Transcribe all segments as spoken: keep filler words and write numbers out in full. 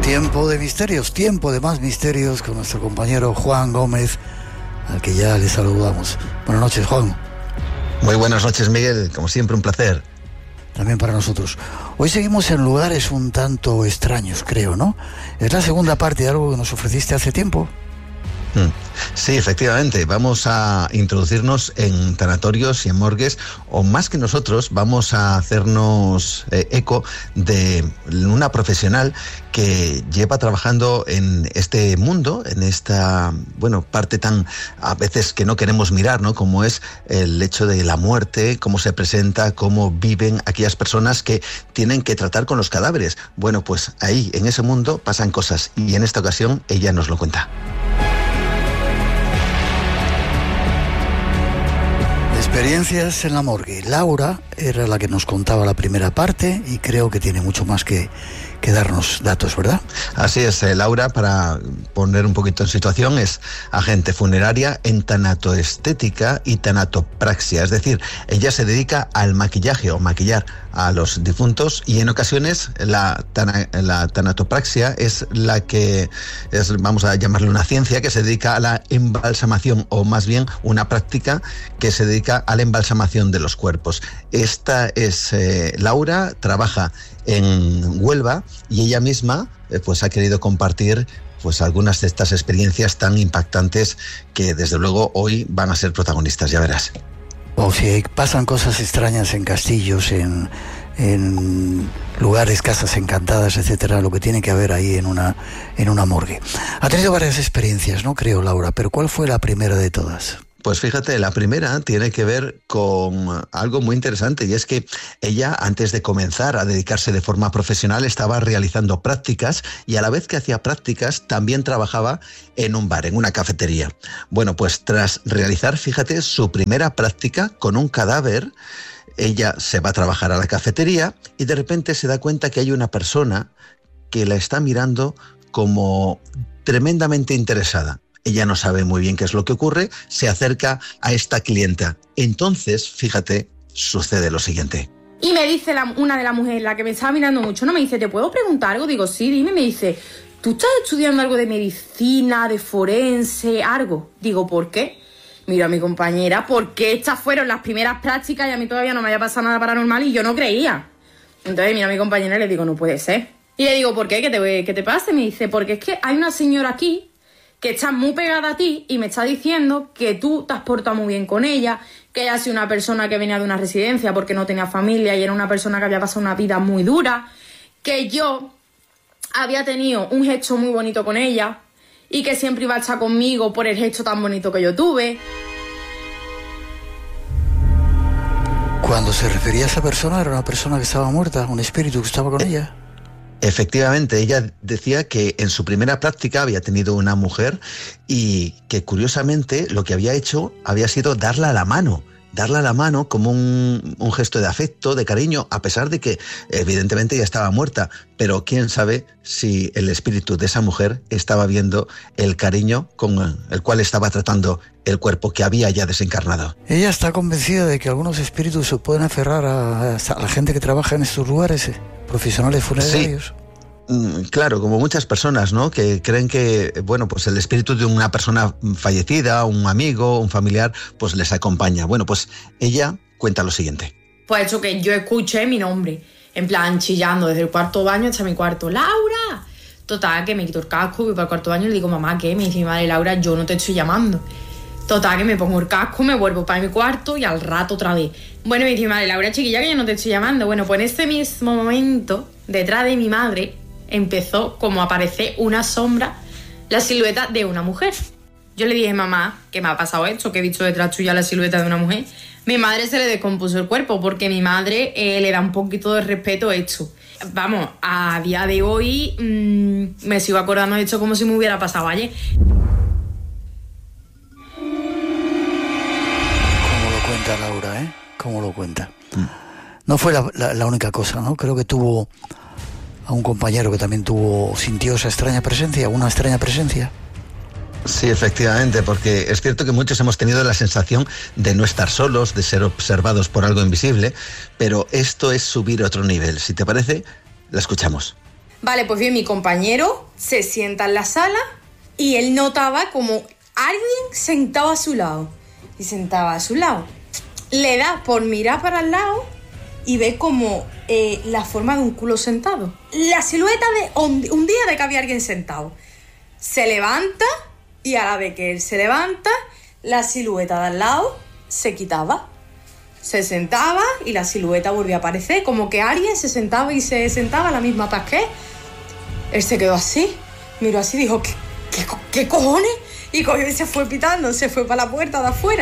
Tiempo de misterios, tiempo de más misterios con nuestro compañero Juan Gómez, al que ya le saludamos. Buenas noches, Juan. Muy buenas noches, Miguel. Como siempre, un placer. También para nosotros. Hoy seguimos en lugares un tanto extraños, creo, ¿no? Es la segunda parte de algo que nos ofreciste hace tiempo. Sí, efectivamente, vamos a introducirnos en tanatorios y en morgues, o más que nosotros, vamos a hacernos eh, eco de una profesional que lleva trabajando en este mundo, en esta, bueno, parte tan a veces que no queremos mirar, ¿no? Como es el hecho de la muerte, cómo se presenta, cómo viven aquellas personas que tienen que tratar con los cadáveres. Bueno, pues ahí, en ese mundo, pasan cosas, y en esta ocasión ella nos lo cuenta. Experiencias en la morgue. Laura era la que nos contaba la primera parte y creo que tiene mucho más que, que darnos datos, ¿verdad? Así es, eh, Laura, para poner un poquito en situación, es agente funeraria en tanatoestética y tanatopraxia, es decir, ella se dedica al maquillaje o maquillar a los difuntos, y en ocasiones la, tana, la tanatopraxia es la que es, vamos a llamarle una ciencia que se dedica a la embalsamación, o más bien una práctica que se dedica a la embalsamación de los cuerpos. Esta es eh, Laura, trabaja en Huelva, y ella misma eh, pues ha querido compartir pues algunas de estas experiencias tan impactantes que desde luego hoy van a ser protagonistas, ya verás. O si pasan cosas extrañas en castillos, en, en lugares, casas encantadas, etcétera, lo que tiene que haber ahí en una, en una morgue. Ha tenido varias experiencias, ¿no? Creo, Laura, pero ¿cuál fue la primera de todas? Pues fíjate, la primera tiene que ver con algo muy interesante, y es que ella, antes de comenzar a dedicarse de forma profesional, estaba realizando prácticas, y a la vez que hacía prácticas también trabajaba en un bar, en una cafetería. Bueno, pues tras realizar, fíjate, su primera práctica con un cadáver, ella se va a trabajar a la cafetería y de repente se da cuenta que hay una persona que la está mirando como tremendamente interesada. Ella no sabe muy bien qué es lo que ocurre, se acerca a esta clienta. Entonces, fíjate, sucede lo siguiente. Y me dice la, una de las mujeres, la que me estaba mirando mucho, ¿no? Me dice, ¿te puedo preguntar algo? Digo, sí, dime. Me dice, ¿tú estás estudiando algo de medicina, de forense, algo? Digo, ¿por qué? Miro a mi compañera, porque estas fueron las primeras prácticas y a mí todavía no me había pasado nada paranormal y yo no creía. Entonces miro a mi compañera y le digo, no puede ser. Y le digo, ¿por qué? ¿Qué te, qué te pasa? Y me dice, porque es que hay una señora aquí que está muy pegada a ti y me está diciendo que tú te has portado muy bien con ella, que ella ha sido una persona que venía de una residencia porque no tenía familia y era una persona que había pasado una vida muy dura, que yo había tenido un gesto muy bonito con ella y que siempre iba a estar conmigo por el gesto tan bonito que yo tuve. Cuando se refería a esa persona, ¿era una persona que estaba muerta, un espíritu que estaba con ella? Efectivamente, ella decía que en su primera práctica había tenido una mujer y que curiosamente lo que había hecho había sido darla la mano, darla la mano como un, un gesto de afecto, de cariño, a pesar de que evidentemente ya estaba muerta, pero quién sabe si el espíritu de esa mujer estaba viendo el cariño con el cual estaba tratando el cuerpo que había ya desencarnado. Ella está convencida de que algunos espíritus se pueden aferrar a, a la gente que trabaja en estos lugares, ¿eh? Profesionales funerarios. Sí, claro, como muchas personas, ¿no? Que creen que, bueno, pues el espíritu de una persona fallecida, un amigo, un familiar, pues les acompaña. Bueno, pues ella cuenta lo siguiente. Pues eso, que yo escuché mi nombre, en plan chillando desde el cuarto baño hasta mi cuarto. ¡Laura! Total, que me quito el casco, voy para el cuarto baño y le digo, mamá, ¿qué? Me dice mi madre, Laura, yo no te estoy llamando. Total, que me pongo el casco, me vuelvo para mi cuarto y al rato otra vez. Bueno, me dice mi madre, Laura, chiquilla, que yo no te estoy llamando. Bueno, pues en ese mismo momento, detrás de mi madre, empezó como a aparecer una sombra, la silueta de una mujer. Yo le dije, mamá, ¿qué me ha pasado esto? Que he visto detrás tuya la silueta de una mujer. Mi madre se le descompuso el cuerpo porque mi madre eh, le da un poquito de respeto a esto. Vamos, a día de hoy mmm, me sigo acordando de esto como si me hubiera pasado ayer. Laura, ¿eh? ¿Cómo lo cuenta? No fue la, la, la única cosa, ¿no? Creo que tuvo a un compañero que también tuvo, sintió esa extraña presencia, una extraña presencia. Sí, efectivamente, porque es cierto que muchos hemos tenido la sensación de no estar solos, de ser observados por algo invisible, pero esto es subir a otro nivel. Si te parece, la escuchamos. Vale, pues bien, mi compañero se sienta en la sala y él notaba como alguien sentado a su lado. Y sentaba a su lado. Le da por mirar para el lado y ve como eh, la forma de un culo sentado. La silueta de un, un día de que había alguien sentado. Se levanta y a la vez que él se levanta, la silueta de al lado se quitaba. Se sentaba y la silueta volvía a aparecer. Como que alguien se sentaba y se sentaba a la misma paz que él. Él se quedó así, miró así y dijo, ¿qué, qué, qué cojones? Y cogió y se fue pitando, se fue para la puerta de afuera.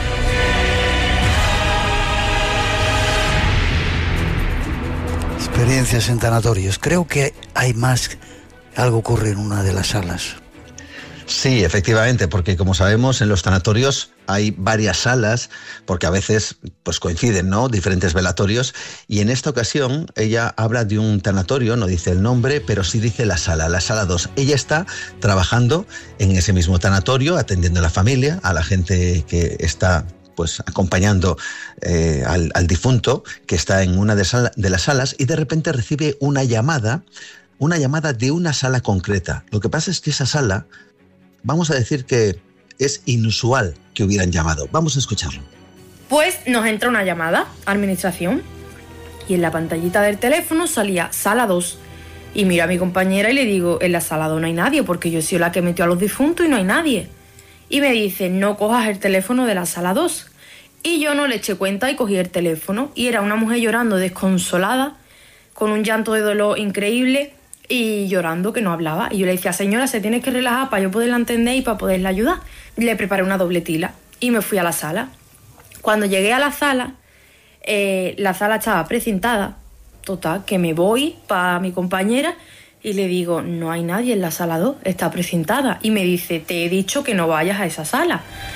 Experiencias en tanatorios. Creo que hay más. Algo ocurre en una de las salas. Sí, efectivamente, porque como sabemos en los tanatorios hay varias salas, porque a veces pues coinciden, ¿no?, diferentes velatorios, y en esta ocasión ella habla de un tanatorio, no dice el nombre, pero sí dice la sala, la sala dos. Ella está trabajando en ese mismo tanatorio, atendiendo a la familia, a la gente que está pues acompañando eh, al, al difunto, que está en una de, sala, de las salas, y de repente recibe una llamada, una llamada de una sala concreta. Lo que pasa es que esa sala, vamos a decir que es inusual que hubieran llamado. Vamos a escucharlo. Pues nos entra una llamada a administración y en la pantallita del teléfono salía sala dos. Y miro a mi compañera y le digo, en la sala dos no hay nadie, porque yo he sido la que metió a los difuntos y no hay nadie. Y me dice, no cojas el teléfono de la sala dos. Y yo no le eché cuenta y cogí el teléfono. Y era una mujer llorando desconsolada, con un llanto de dolor increíble y llorando que no hablaba. Y yo le decía, señora, se tiene que relajar para yo poderla entender y para poderla ayudar. Le preparé una doble tila y me fui a la sala. Cuando llegué a la sala, eh, la sala estaba precintada. Total, que me voy para mi compañera y le digo, no hay nadie en la sala dos, está precintada. Y me dice, te he dicho que no vayas a esa sala.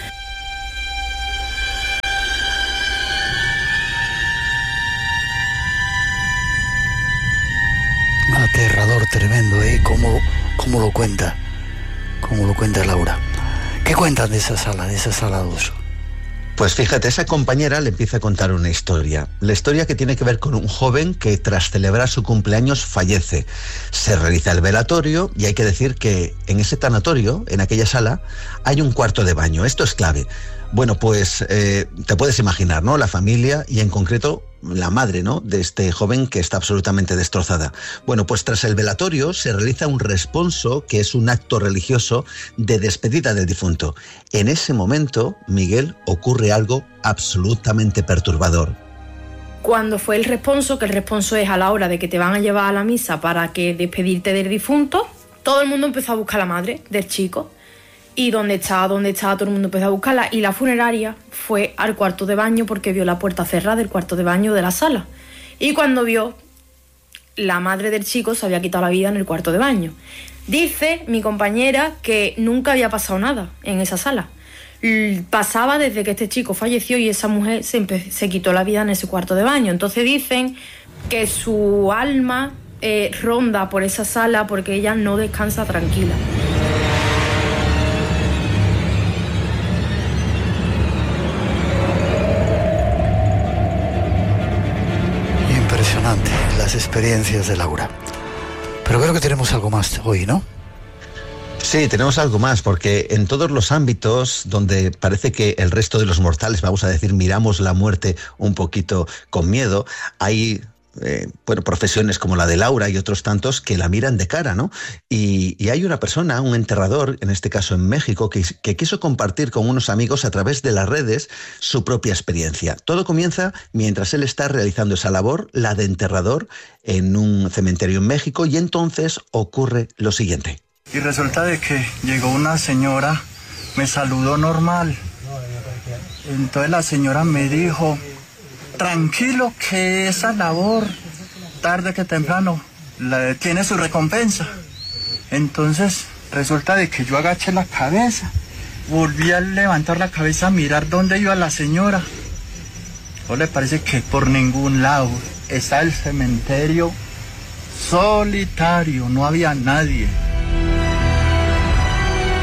Aterrador tremendo, ¿eh? ¿Cómo, cómo lo cuenta? ¿Cómo lo cuenta Laura? ¿Qué cuentan de esa sala, de esa sala dos? Pues fíjate, esa compañera le empieza a contar una historia. La historia que tiene que ver con un joven que tras celebrar su cumpleaños fallece. Se realiza el velatorio y hay que decir que en ese tanatorio, en aquella sala, hay un cuarto de baño. Esto es clave. Bueno, pues eh, te puedes imaginar, ¿no?, la familia y en concreto la madre, ¿no?, de este joven que está absolutamente destrozada. Bueno, pues tras el velatorio se realiza un responso, que es un acto religioso de despedida del difunto. En ese momento, Miguel, ocurre algo absolutamente perturbador. Cuando fue el responso, que el responso es a la hora de que te van a llevar a la misa para que despedirte del difunto, todo el mundo empezó a buscar a la madre del chico. Y dónde estaba, dónde estaba, todo el mundo empezó a buscarla. Y la funeraria fue al cuarto de baño porque vio la puerta cerrada del cuarto de baño de la sala. Y cuando vio, la madre del chico se había quitado la vida en el cuarto de baño. Dice mi compañera que nunca había pasado nada en esa sala. Pasaba desde que este chico falleció y esa mujer se, empe- se quitó la vida en ese cuarto de baño. Entonces dicen que su alma eh, ronda por esa sala porque ella no descansa tranquila. Impresionante las experiencias de Laura. Pero creo que tenemos algo más hoy, ¿no? Sí, tenemos algo más, porque en todos los ámbitos donde parece que el resto de los mortales, vamos a decir, miramos la muerte un poquito con miedo, hay eh, bueno, profesiones como la de Laura y otros tantos que la miran de cara, ¿no? Y, y hay una persona, un enterrador, en este caso en México, que, que quiso compartir con unos amigos a través de las redes su propia experiencia. Todo comienza mientras él está realizando esa labor, la de enterrador, en un cementerio en México, y entonces ocurre lo siguiente. Y resulta de que llegó una señora, me saludó normal. Entonces la señora me dijo, tranquilo que esa labor, tarde que temprano, la, tiene su recompensa. Entonces resulta de que yo agaché la cabeza, volví a levantar la cabeza a mirar dónde iba la señora. ¿No le parece que por ningún lado está el cementerio solitario, no había nadie?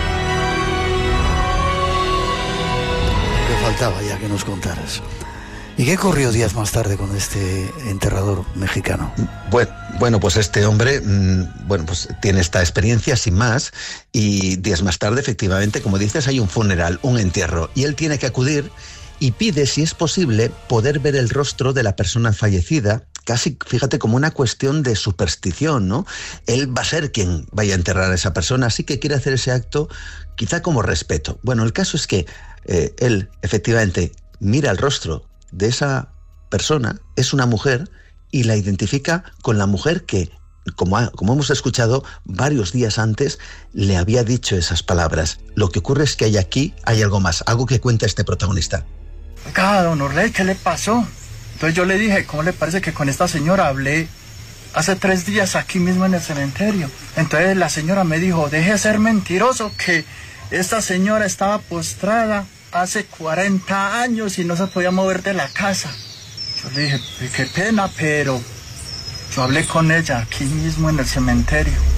Faltaba ya que nos contaras. ¿Y qué ocurrió días más tarde con este enterrador mexicano? Bueno, bueno, pues este hombre, bueno, pues tiene esta experiencia sin más, y días más tarde, efectivamente, como dices, hay un funeral, un entierro, y él tiene que acudir y pide, si es posible, poder ver el rostro de la persona fallecida, casi, fíjate, como una cuestión de superstición, ¿no? Él va a ser quien vaya a enterrar a esa persona, así que quiere hacer ese acto quizá como respeto. Bueno, el caso es que eh, él, efectivamente, mira el rostro de esa persona, es una mujer, y la identifica con la mujer que, como, ha, como hemos escuchado, varios días antes le había dicho esas palabras. Lo que ocurre es que hay aquí, hay algo más, algo que cuenta este protagonista. Oiga, don Orley, ¿qué le pasó? Entonces yo le dije, ¿cómo le parece que con esta señora hablé hace tres días aquí mismo en el cementerio? Entonces la señora me dijo, deje de ser mentiroso, que esta señora estaba postrada hace cuarenta años y no se podía mover de la casa. Yo le dije, qué pena, pero yo hablé con ella aquí mismo en el cementerio.